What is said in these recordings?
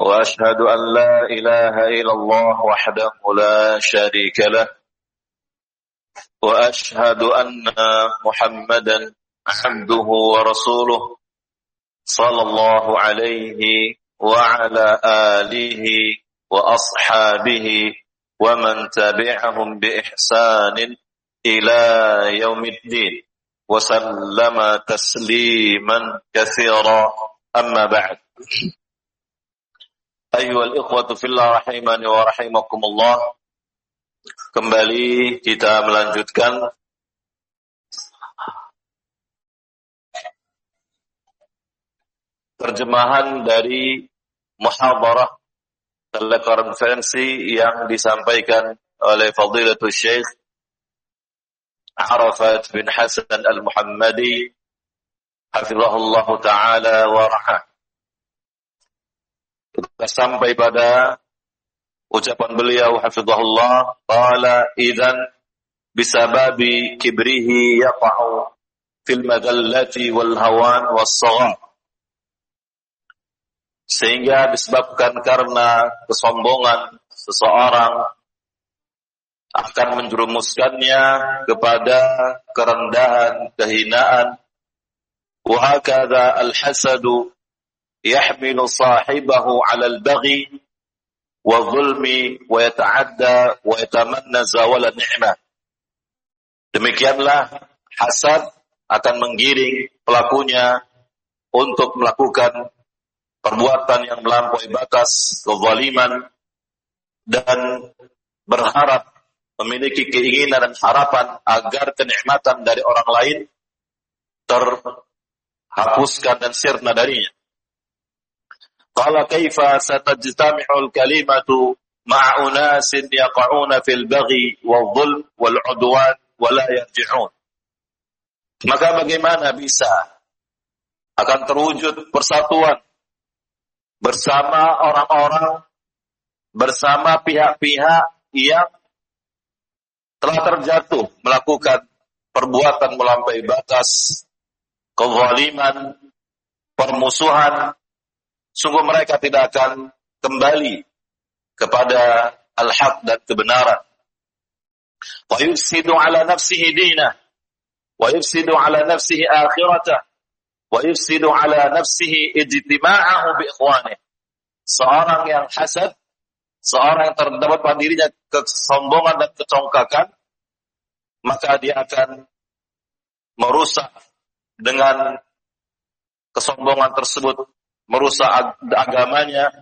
وأشهد أن لا إله إلا الله وحده لا شريك له وأشهد أن محمدا عبده ورسوله صلى الله عليه وعلى آله وأصحابه ومن تبعهم بإحسان إلى يوم الدين وسلم تسليما كثيرا أما بعد أيها الإخوة في الله رحمني ورحمكم الله. Kembali kita melanjutkan terjemahan dari muhadarah telekonferensi yang disampaikan oleh Fadilatul Syekh Arafat bin Hasan Al-Muhammadi hafizahullah ta'ala wa ra'ah. Kita sampai pada ucapan beliau hafizahullah, qala idzan bisababi kibrihi yaqa'u fil madallati wal hawan was saghar. Sehingga disebabkan karena kesombongan seseorang akan menjerumuskannya kepada kerendahan, kehinaan. Wa hakadha al-hasadu yahmilu sahibahu 'ala al-baghi wa zulmi wa yata'adda wa yatamanna zawala ni'mah. Demikianlah hasad akan menggiring pelakunya untuk melakukan perbuatan yang melampaui batas, kezaliman, dan berharap memiliki keinginan dan harapan agar kenikmatan dari orang lain terhapuskan dan sirna darinya. Qala kaifa satajtami'u al-kalimatu ma'a unasin yaqa'una fil baghi wal-dhulm wal-'udwan wa la yarji'un. Maka bagaimana bisa akan terwujud persatuan bersama orang-orang, bersama pihak-pihak yang telah terjatuh melakukan perbuatan melampaui batas, kezaliman, permusuhan. Sungguh mereka tidak akan kembali kepada al-haq dan kebenaran. Wa yufsidu ala nafsihi dinah, wa yufsidu ala nafsihi akhiratah, wa yufsidu ala nafsihi ijtima'ahu bi ikhwanih. Seorang yang hasad, seorang yang terdapat pada dirinya kesombongan dan kecongkakan, maka dia akan merusak dengan kesombongan tersebut, merusak agamanya,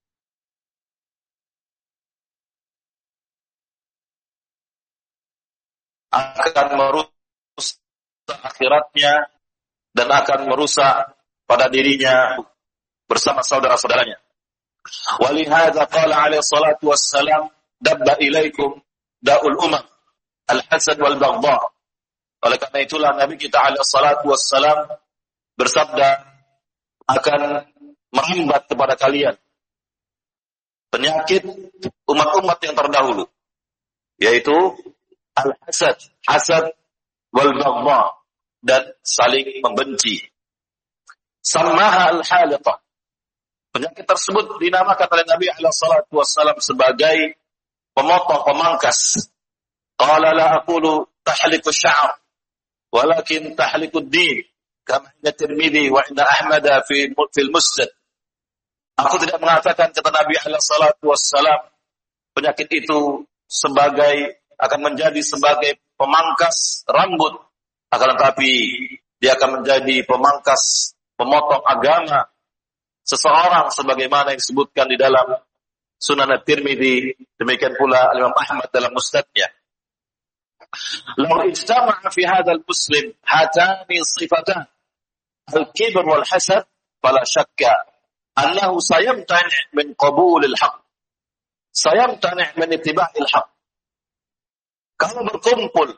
akan merusak akhiratnya, dan akan merusak pada dirinya bersama saudara-saudaranya. Walihada qala alaihi salatu wassalam dabba ilaikum da'ul umam al-hasad wal baghdha. Oleh karena itulah Nabi kita alaihi salatu wassalam bersabda akan merambat kepada kalian penyakit umat-umat yang terdahulu, yaitu al-hasad, hasad wal baghdha, dan saling membenci. Samaha al-haliqah. Penyakit tersebut dinamakan oleh Nabi alaihi salatu wassalam sebagai pemotong, pemangkas. Qala la aqulu tahliku sya'r, walakin tahliku ad-din, kama inda Tirmidzi wa inda Ahmad fil Musnad. Aku tidak mengatakan, kata Nabi alaihi salatu wassalam, penyakit itu akan menjadi sebagai pemangkas rambut, akan tetapi dia akan menjadi pemangkas, pemotong agama seseorang, sebagaimana yang disebutkan di dalam Sunan At-Tirmidzi, demikian pula Imam Ahmad dalam Musnadnya. Law ijtama'a fi hadzal muslim hatani sifatan al-kibr wal hasad fala syakka annahu sayamtani' min qabulil haqq, sayamtani' min ittiba'il haqq. Kalau berkumpul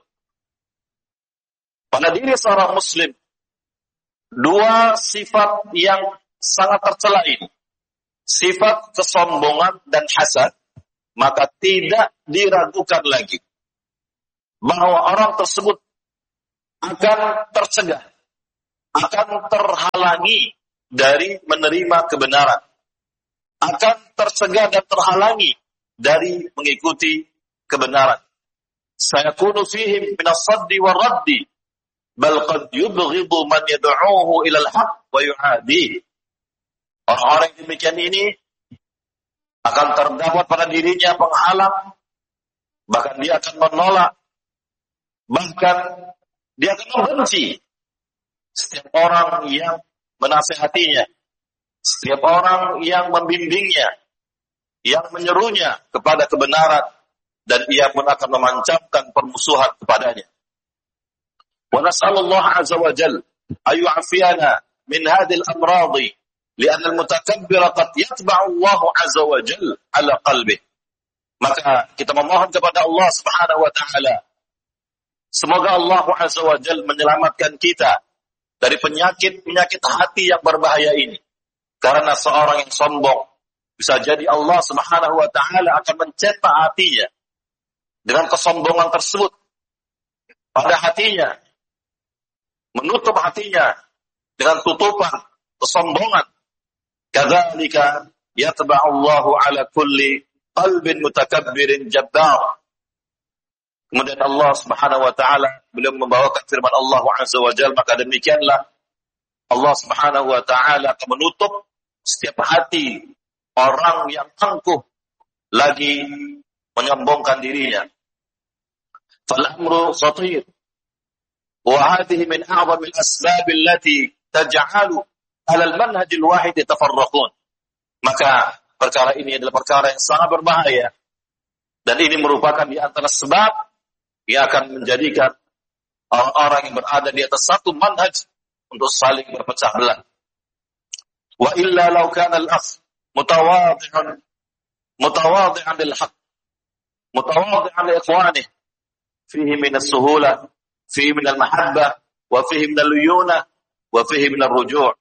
pada diri seorang muslim dua sifat yang sangat tercela ini, sifat kesombongan dan hasad, maka tidak diragukan lagi bahwa orang tersebut akan tercegah, akan terhalangi dari menerima kebenaran, akan tercegah dan terhalangi dari mengikuti kebenaran. Sayakunu fihim min as-saddi war-raddi bal qad yubghidu man yad'uhu ila al-haq wa yu'adihi. Orang-orang yang demikian ini akan terdapat pada dirinya penghalang, bahkan dia akan menolak, bahkan dia akan membenci setiap orang yang menasihatinya, setiap orang yang membimbingnya, yang menyerunya kepada kebenaran, dan ia pun akan memancarkan permusuhan kepadanya. Wa nas'alullah azza wa jalla ayu'afiyana min hadhil amradi li'anna al-mutakabbira qad yatba'u Allah azza wa jalla ala qalbih. Maka kita memohon kepada Allah Subhanahu wa taala, semoga Allah azza wa jalla menyelamatkan kita dari penyakit-penyakit hati yang berbahaya ini. Karena seorang yang sombong, bisa jadi Allah Subhanahu wa taala akan mencetak hatinya dengan kesombongan tersebut pada hatinya, menutup hatinya dengan tutupan kesombongan. Kadzalika yatba'u Allahu 'ala kulli qalbin mutakabbirin jabbar. Kemudian Allah Subhanahu wa taala beliau membawakan firman Allah Azza wa Jalla, maka demikianlah Allah Subhanahu wa taala akan menutup setiap hati orang yang angkuh lagi menyombongkan dirinya. Fal amru khatir wa hadhihi min a'zam al-asbab allati taj'alu 'ala al-manhaj al-wahid tafarraqun. Maka perkara ini adalah perkara yang sangat berbahaya, dan ini merupakan di antara sebab yang akan menjadikan orang-orang yang berada di atas satu manhaj untuk saling berpecah belah. Wa illa law kana al-akh mutawadi'an lil haqq, mutawadi'an li ikhwanihi, fihi min as-suhula, fihi min al-mahabbah, wa fihi min al-luyuna, wa fihi min ar-ruju'.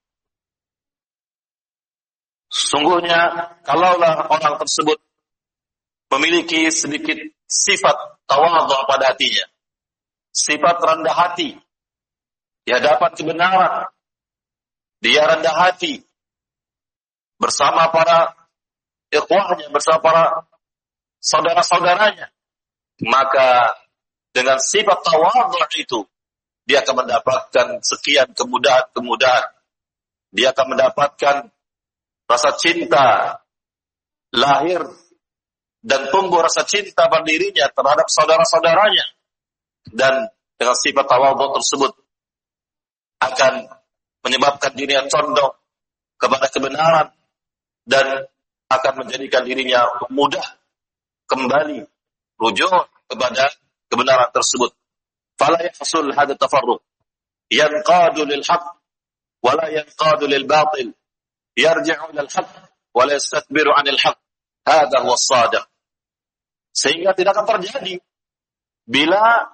Sungguhnya kalaulah orang tersebut memiliki sedikit sifat tawadhu pada hatinya, sifat rendah hati di hadapan kebenaran, dia rendah hati bersama para ikhwahnya, bersama para saudara-saudaranya, maka dengan sifat tawadhu itu dia akan mendapatkan sekian kemudahan-kemudahan. Dia akan mendapatkan rasa cinta, lahir dan tumbuh rasa cinta pada dirinya terhadap saudara-saudaranya, dan dengan sifat tawadhu tersebut akan menyebabkan dirinya condong kepada kebenaran dan akan menjadikan dirinya mudah kembali rujuk kepada kebenaran tersebut. Fala yahsul hadha tafarruq yanqadu lil haqq wa la yanqadu lil batil, yarji'u lil haqq wa la yastakbiru 'anil haqq. Hadha huwa as-shadiq. Sehingga tidak akan terjadi bila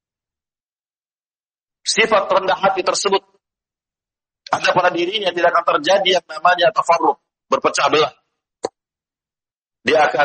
sifat rendah hati tersebut ada pada dirinya, tidak akan terjadi yang namanya tafarruq, berpecah belah. Dia akan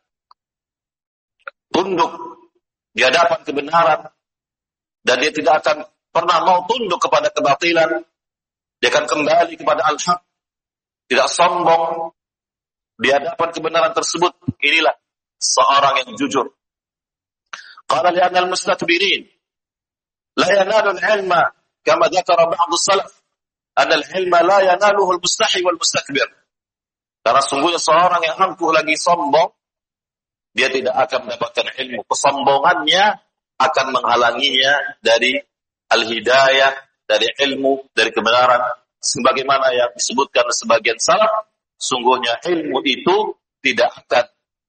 tunduk di hadapan kebenaran, dan dia tidak akan pernah mau tunduk kepada kebatilan. Dia akan kembali kepada al-haq, tidak sombong di hadapan kebenaran tersebut. Inilah seorang yang jujur. Qala li'anna al-mustakbirin la yanalu al-ilma kama dzakara ba'd as-salaf anna al-ilma la yanaluhu al-mustahi wal-mustakbir. Karena sungguhnya seorang yang angkuh lagi sombong, dia tidak akan mendapatkan ilmu. Kesombongannya akan menghalanginya dari al-hidayah, dari ilmu, dari kebenaran. Sebagaimana yang disebutkan sebagian salaf, sungguhnya ilmu itu tidak akan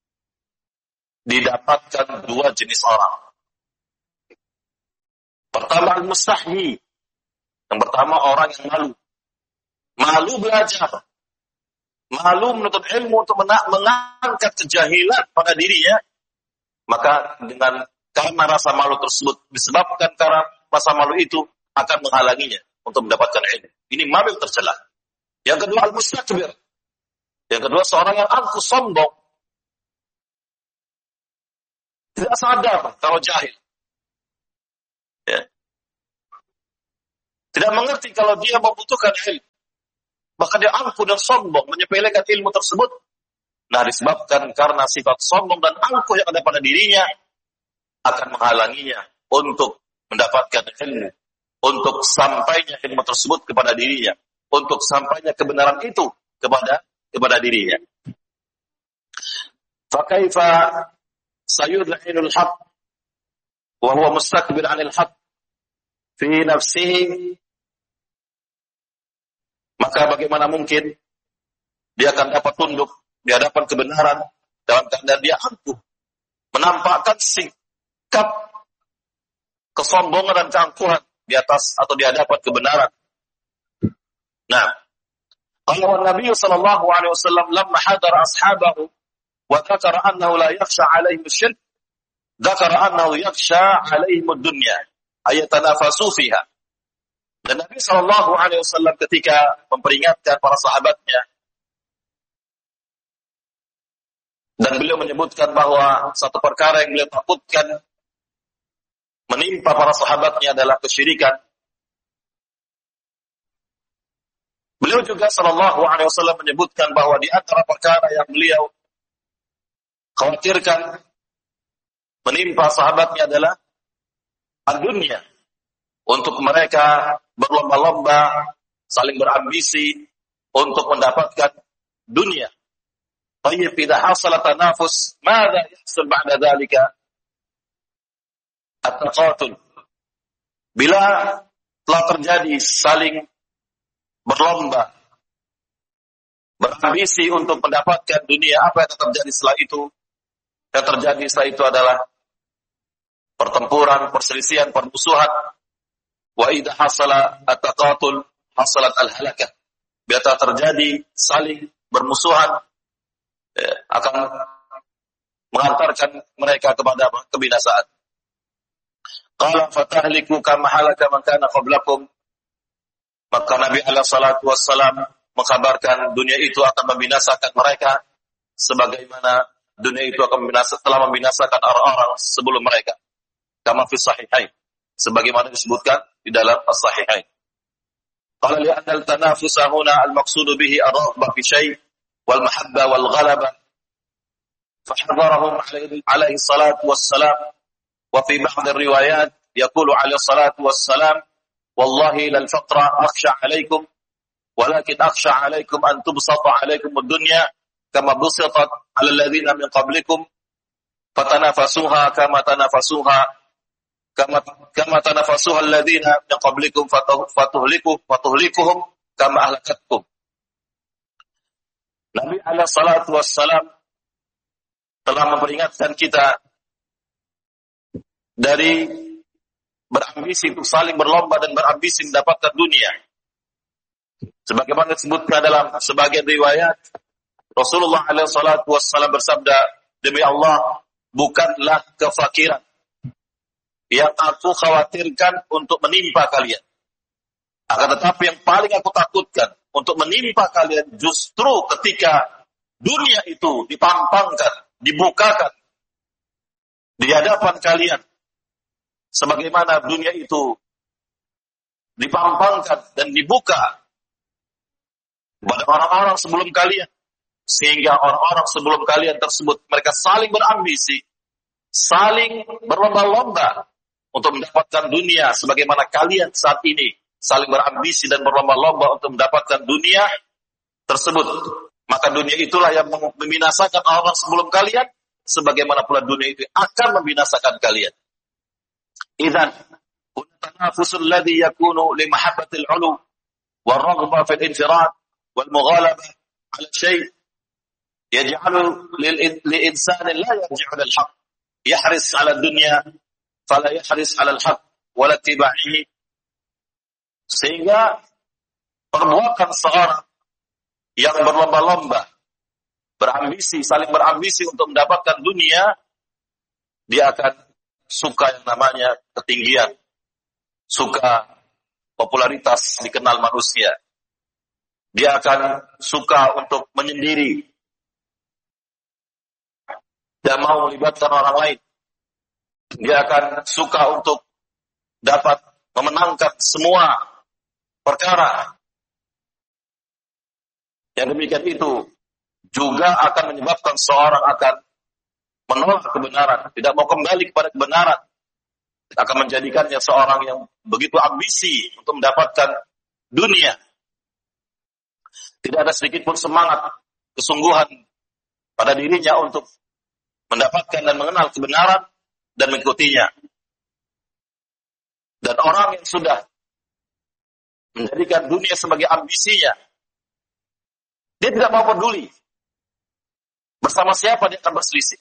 didapatkan dua jenis orang. Pertama al-mustahi, yang pertama orang yang malu. Malu belajar, malu menuntut ilmu untuk mengangkat kejahilan pada dirinya. Maka karena rasa malu tersebut disebabkan karena rasa malu itu akan menghalanginya untuk mendapatkan ilmu. Ini malu yang tercela. Yang kedua al-mustakbir. Yang kedua seorang yang angkuh sombong, tidak sadar kalau jahil. Ya. Tidak mengerti kalau dia membutuhkan ilmu. Maka dia angkuh dan sombong, menyepelekan ilmu tersebut, Nah, disebabkan karena sifat sombong dan angkuh yang ada pada dirinya akan menghalanginya untuk mendapatkan ilmu, untuk sampainya ilmu tersebut kepada dirinya, untuk sampainya kebenaran itu kepada dirinya. Fakaifa sayud'inul haqq wa huwa mustakbir 'anil haqq fi nafsihi, maka bagaimana mungkin dia akan dapat tunduk di hadapan kebenaran dalam keadaan dia angkuh, menampakkan sikap kesombongan dan keangkuhan di atas atau di hadapan kebenaran. Nah, qala Nabi sallallahu alaihi wasallam lamma hadara ashabahu wa dzakara annahu la yakhsha alaihim asy-syirk, dzakara annahu yakhsha alaihim ad-dunya ayatanafasu fiha. Dan Nabi sallallahu alaihi wasallam ketika memperingatkan para sahabatnya, dan beliau menyebutkan bahwa satu perkara yang beliau takutkan menimpa para sahabatnya adalah kesyirikan. Beliau juga sallallahu alaihi wasallam menyebutkan bahwa di antara perkara yang beliau khawatirkan menimpa sahabatnya adalah dunia. Untuk mereka berlomba-lomba, saling berambisi untuk mendapatkan dunia. Tayyib, idza hasala tanafus, madza yahsul ba'da dzalika? At-taqatul. Bila telah terjadi saling berlomba, berambisi untuk mendapatkan dunia, apa yang terjadi setelah itu? Yang terjadi setelah itu adalah pertempuran, perselisihan, permusuhan. Wa idza hasala at-taqatul, hasalat al-halakah. Bila telah terjadi saling bermusuhan, akan mengantarkan mereka kepada kebinasaan. Qala fatahliku kama halaka man kana qablakum. Maka Nabi alaihi salatu wassalam mengkabarkan dunia itu akan membinasakan mereka sebagaimana dunia itu akan telah membinasakan orang-orang sebelum mereka. Kama fi sahihain, sebagaimana disebutkan di dalam as-sahihain. Qala li anna al-tanafusa huna al-maqsudu bihi ar-raghbah fi syai' والمحبة والغلبة فحضرهم عليه الصلاة والسلام. وفي بعض الروايات يقول عليه الصلاة والسلام والله للفقر أخشى عليكم ولكن أخشى عليكم أن تبسط عليكم الدنيا كما بسطت على الذين من قبلكم فتنافسوها كما تنافسوها الذين من قبلكم فتهلكهم كما أهلكتكم. Nabi alaihi salatu wassalam telah memperingatkan kita dari berambisi untuk saling berlomba dan berambisi mendapatkan dunia. Sebagaimana disebutkan dalam sebagian riwayat, Rasulullah alaihi salatu wassalam bersabda, demi Allah, bukanlah kefakiran yang aku khawatirkan untuk menimpa kalian. Akan tetapi yang paling aku takutkan untuk menimpa kalian justru ketika dunia itu dipampangkan, dibukakan di hadapan kalian. Sebagaimana dunia itu dipampangkan dan dibuka kepada orang-orang sebelum kalian. Sehingga orang-orang sebelum kalian tersebut, mereka saling berambisi, saling berlomba-lomba untuk mendapatkan dunia. Sebagaimana kalian saat ini saling berambisi dan berlomba-lomba untuk mendapatkan dunia tersebut. Maka dunia itulah yang membinasakan orang sebelum kalian, sebagaimana pula dunia itu akan membinasakan kalian. Idzan, tanafusul ladzi yakunu li mahabbatil 'ulu wal raghbah fil infirad wal mughalabah 'ala syai' yaj'alu lil insani la yarji'u lil haqq yahris 'ala ad-dunya fala yahris 'ala al-haqq wala ittiba'ihi. Sehingga perbuatan seorang yang berlomba-lomba, berambisi, saling berambisi untuk mendapatkan dunia, dia akan suka yang namanya ketinggian, suka popularitas dikenal manusia. Dia akan suka untuk menyendiri, tidak mau melibatkan orang lain. Dia akan suka untuk dapat memenangkan semua perkara. Yang demikian itu juga akan menyebabkan seorang akan menolak kebenaran, tidak mau kembali kepada kebenaran, akan menjadikannya seorang yang begitu ambisi untuk mendapatkan dunia. Tidak ada sedikit pun semangat, kesungguhan pada dirinya untuk mendapatkan dan mengenal kebenaran dan mengikutinya. Dan orang yang sudah menjadikan dunia sebagai ambisinya, dia tidak mau peduli bersama siapa dia akan berselisih.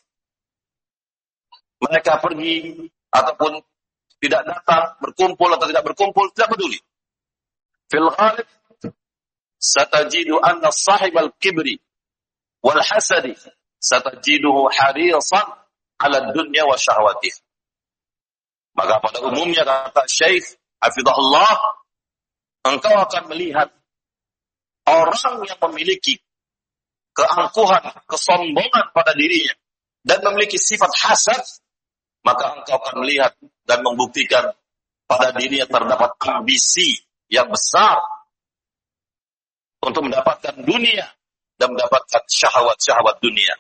Mereka pergi ataupun tidak datang, berkumpul atau tidak berkumpul, tidak peduli. Fil ghalib satajidu anna sahibal kibri wal hasadi satajiduhu harisan ala dunya wa syahwatih. Maka pada umumnya kata Syekh hafizahullah, engkau akan melihat orang yang memiliki keangkuhan, kesombongan pada dirinya dan memiliki sifat hasad, maka engkau akan melihat dan membuktikan pada dirinya terdapat ambisi yang besar untuk mendapatkan dunia dan mendapatkan syahwat-syahwat dunia.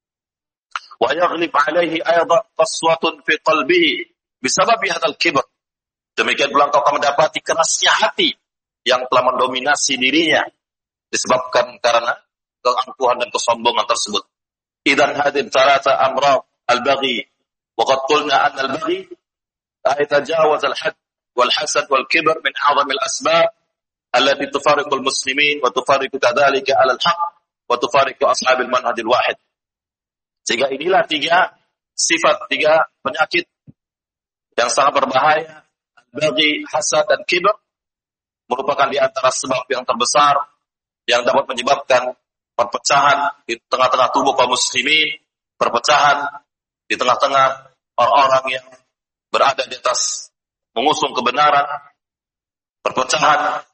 Wa yaghlib alaihi aydan qaswatun fi qalbihi bisababi hadzal kibr. Demikian pula engkau akan mendapati kerasnya hati yang telah mendominasi dirinya disebabkan karena keangkuhan dan kesombongan tersebut. Idzan hadhihi thalatha amrad al-baghi wa qad qulna anna al-baghi يتجاوز الحد والحسد والكبر من أعظم الأسباب التي تفارق المسلمين وتفارق كذلك على الحق وتفارق أصحاب المنهج الواحد. Sehingga inilah tiga sifat, tiga penyakit yang sangat berbahaya, bagi hasad dan kibr, merupakan di antara sebab yang terbesar yang dapat menyebabkan perpecahan di tengah-tengah tubuh kaum muslimin, perpecahan di tengah-tengah orang-orang yang berada di atas mengusung kebenaran, perpecahan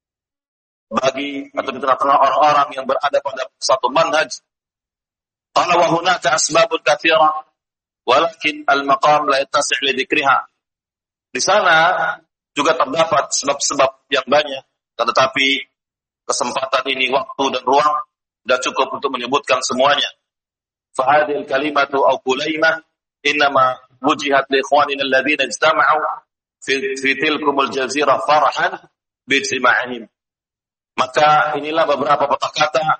bagi atau di tengah-tengah orang-orang yang berada pada satu manhaj. Qala wa hunaka asbabun katsira walakin al-maqam la yattasi' li dzikriha. Di sana juga terdapat sebab-sebab yang banyak, tetapi kesempatan ini, waktu dan ruang tidak cukup untuk menyebutkan semuanya. Fa hadhil kalimatu aw kulaimah innama wujihat li ikhwanina alladhina ijtama'u fi tilkumul jazirah farahan bi ijtima'ihim. Maka inilah beberapa kata-kata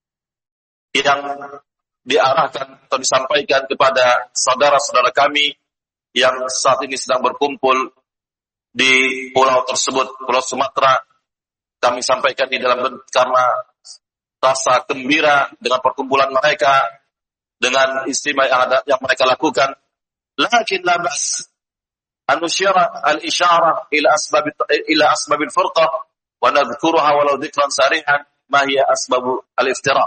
yang diarahkan atau disampaikan kepada saudara-saudara kami yang saat ini sedang berkumpul di pulau tersebut, Pulau Sumatera. Kami sampaikan di dalam karena rasa gembira dengan perkumpulan mereka, dengan istimewa yang mereka lakukan. Lakin la ba's an nusyira al-isyarah ila asbab al-furqah wa nadhkuruha walau dhikran sarihan ma hiya asbab al-iftiraq.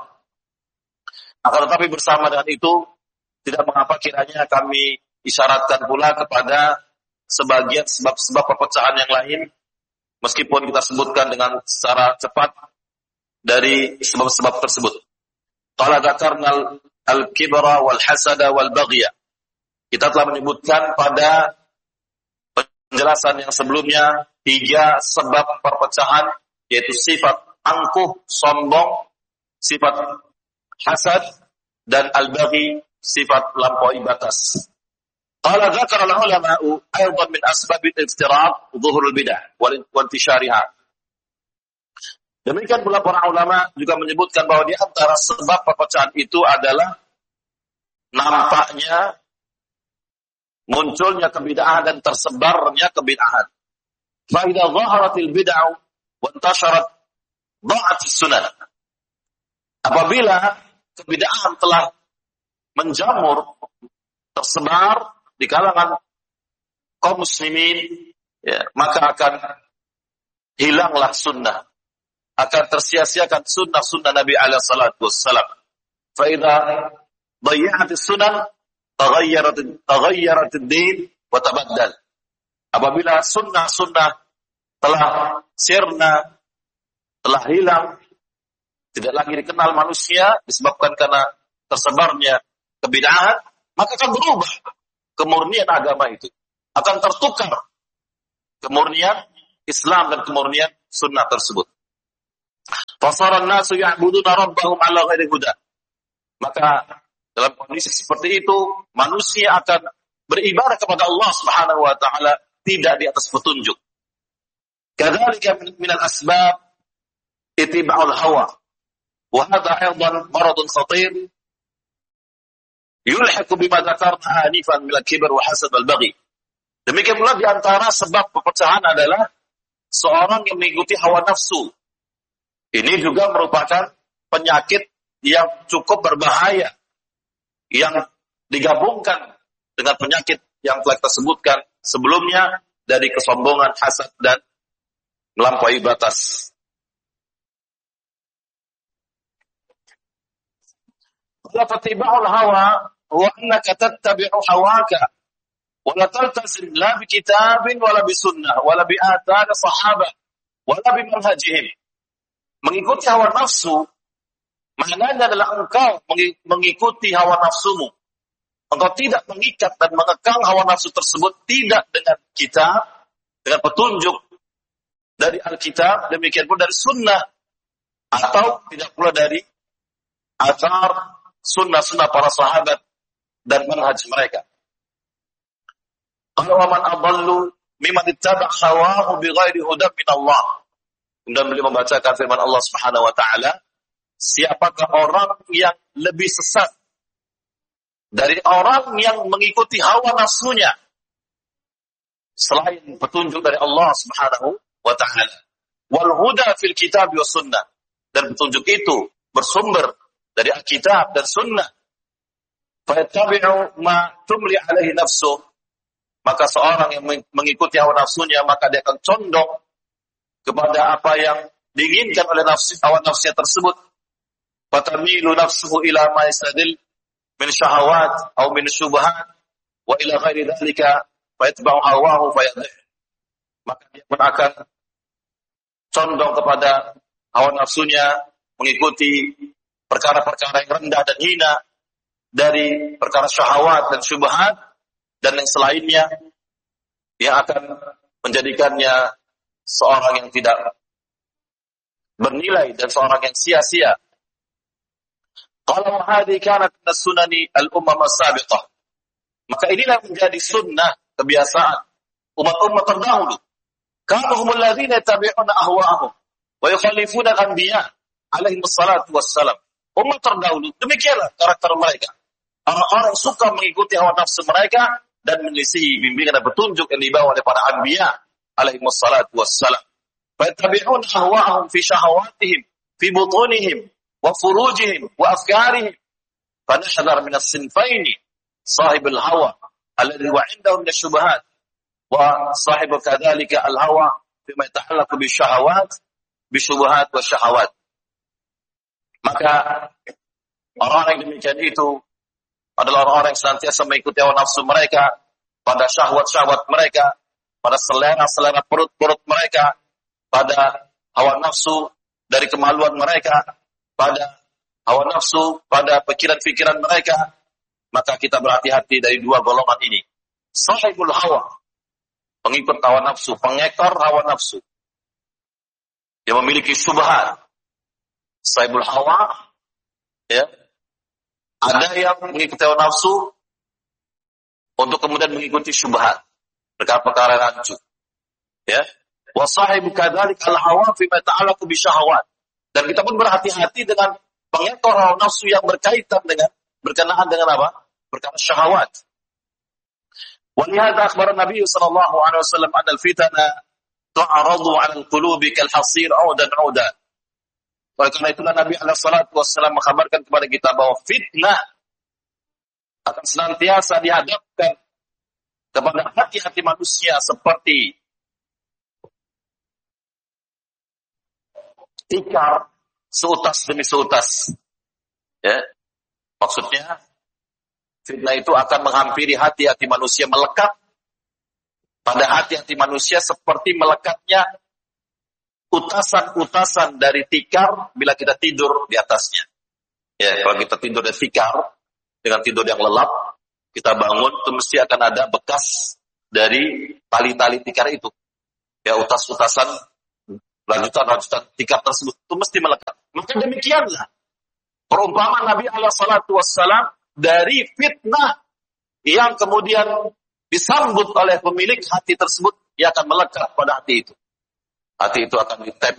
Akan tetapi bersama dengan itu, tidak mengapa kiranya kami isyaratkan pula kepada sebagian sebab-sebab perpecahan yang lain, meskipun kita sebutkan dengan secara cepat dari sebab-sebab tersebut. Qala dzakarna al-kibra wal hasada wal baghya. Kita telah menyebutkan pada penjelasan yang sebelumnya tiga sebab perpecahan, yaitu sifat angkuh, sombong, sifat hasad, dan al-baghi, sifat lampaui batas. Qala dzakara al-ulama'u aidan min asbab al-iftiraq dhuhur al-bid'ah wa intishariha. Demikian pula para ulama juga menyebutkan bahwa di antara sebab perpecahan itu adalah nampaknya munculnya kebid'ahan dan tersebarnya kebid'ahan. Fa idza dhaharatil bid'ah wa intasharat dha'atis sunnah. Apabila kebid'ahan telah menjamur, tersebar di kalangan kaum muslimin, ya, maka akan hilanglah sunnah, akan tersia-siakan sunnah-sunnah Nabi alaihi salatu wassalam. Fa idza dhayya'atis sunnah taghayyarat ad-din wa tabaddal. Apabila sunnah-sunnah telah sirna, telah hilang, tidak lagi dikenal manusia disebabkan karena tersebarnya kebid'ahan, maka akan berubah kemurnian agama itu, akan tertukar kemurnian Islam dan kemurnian sunnah tersebut. Fasara an-nasu ya'buduna rabbahum 'ala ghairi huda. Maka dalam kondisi seperti itu, manusia akan beribadah kepada Allah Subhanahu wa taala tidak di atas petunjuk. Kadzalika min al-asbab ittiba'ul hawa. Wa hadha aidan maradun khatir yulhiqu bima dzakarna anifan min al-kibr wa hasad wal baghi. Demikian pula di antara sebab perpecahan adalah seorang yang mengikuti hawa nafsu. Ini juga merupakan penyakit yang cukup berbahaya yang digabungkan dengan penyakit yang telah kita sebutkan sebelumnya dari kesombongan, hasad, dan melampaui batas. Fatiba'ul hawa huwa annaka tattabi'u hawaka wa la taltazim la bi kitabin wala bi sunnah wala bi athar sahabah wala bi manhajihim. Mengikuti hawa nafsu maknanya adalah engkau mengikuti hawa nafsumu. Engkau tidak mengikat dan mengekang hawa nafsu tersebut tidak dengan kitab, dengan petunjuk dari Alkitab, demikian pula dari sunnah, atau tidak pula dari athar sunnah-sunnah para sahabat dan manhaj mereka. Qala wa man adallu mimman ittaba' hawahu bighairi hudan min Allah. Kemudian beliau membacakan firman Allah Subhanahu wa taala, siapakah orang yang lebih sesat dari orang yang mengikuti hawa nafsunya selain petunjuk dari Allah Subhanahu wa taala. Wal huda fil kitab wa sunnah, dan petunjuk itu bersumber dari Alkitab dan sunnah. Fa yattabi'u ma tumli alaihi nafsu, maka seorang yang mengikuti hawa nafsunya maka dia akan condong kepada apa yang diinginkan oleh hawa nafsunya tersebut. Fatamilu nafsuhu ila ma yasadil min syahawat atau min syubhat wa ila ghairi dzalika fa yatba'u hawahu fa yadhih. Maka dia pun akan condong kepada hawa nafsunya, mengikuti perkara-perkara yang rendah dan hina dari perkara syahwat dan syubhat dan yang selainnya yang akan menjadikannya seorang yang tidak bernilai dan seorang yang sia-sia. Qala hadhihi kanat min sunani al-ummah as-sabiqah. Maka inilah menjadi sunnah, kebiasaan umat-umat terdahulu. Kanu humul ladzina yattabi'una ahwa'ahum wa yukhalifuna al-anbiya alaihi wassalatu wassalam. Umat terdahulu demikianlah karakter mereka. Orang-orang suka mengikuti hawa nafsu mereka dan menyelisihi bimbingan dan petunjuk yang dibawa oleh para anbiya alaihi wassalatu wassalam. Fa yattabi'una ahwa'ahum fi syahawatihim fi butunihim wa furujihim wa afkarihim. Fa nahdhar min as-sinfaini sahibul hawa alladhi wa 'indahu min asy-syubhat wa sahibu kadzalika al-hawa fima yata'allaqu bisyahawat bisyubhat wa syahawat. Maka orang yang demikian itu adalah orang-orang yang senantiasa mengikuti hawa nafsu mereka pada syahwat-syahwat mereka, pada selera-selera perut-perut mereka, pada hawa nafsu dari kemaluan mereka, pada hawa nafsu pada pikiran-pikiran mereka. Maka kita berhati-hati dari dua golongan ini. Sahibul hawa, pengikut hawa nafsu, pengekor hawa nafsu, yang memiliki syubhat. Sahibul hawa, ya, ada yang mengikuti hawa nafsu untuk kemudian mengikuti syubhat, perkara-perkara rancu, ya. Wa sahibu kadzalik al-hawa fi ma ta'allaqu bi syahawat. Dan kita pun berhati-hati dengan pengekor hawa nafsu yang berkenaan dengan apa? Perkara syahwat. Wa lihadza akhbara Nabi sallallahu alaihi wasallam anna al-fitana tu'aradu 'ala al-qulubi kal hasir 'udan 'udan. Oleh karena itulah Nabi alaihi salatu wasallam mengkabarkan kepada kita bahwa fitnah akan senantiasa dihadapkan kepada hati-hati manusia seperti tikar seutas demi seutas. Ya. Maksudnya fitnah itu akan menghampiri hati-hati manusia, melekat pada hati-hati manusia seperti melekatnya utasan-utasan dari tikar bila kita tidur di atasnya. Ya, kalau kita tidur di tikar dengan tidur yang lelap, kita bangun itu mesti akan ada bekas dari tali-tali tikar itu. Ya, utas-utasan lanjutan tikar tersebut itu mesti melekat. Maka demikianlah Perumpamaan Nabi SAW dari fitnah yang kemudian disambut oleh pemilik hati tersebut, ia akan melekat pada hati itu. Hati itu akan ditempel